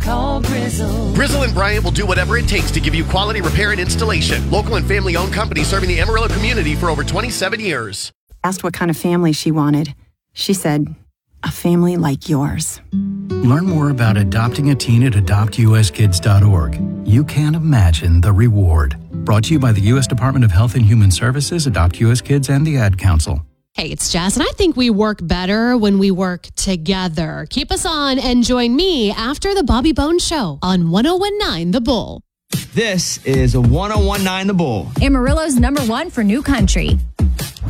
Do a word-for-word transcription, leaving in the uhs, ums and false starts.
Call Grizzle. Grizzle and Bryant will do whatever it takes to give you quality repair and installation. Local and family-owned company serving the Amarillo community for over twenty-seven years. Asked what kind of family she wanted. She said, a family like yours. Learn more about adopting a teen at adopt u s kids dot org. You can't imagine the reward. Brought to you by the U S Department of Health and Human Services, Adopt U S Kids, and the Ad Council. Hey, it's Jess, and I think we work better when we work together. Keep us on and join me after the Bobby Bones Show on one oh one nine The Bull. This is a one oh one nine The Bull. Amarillo's number one for new country.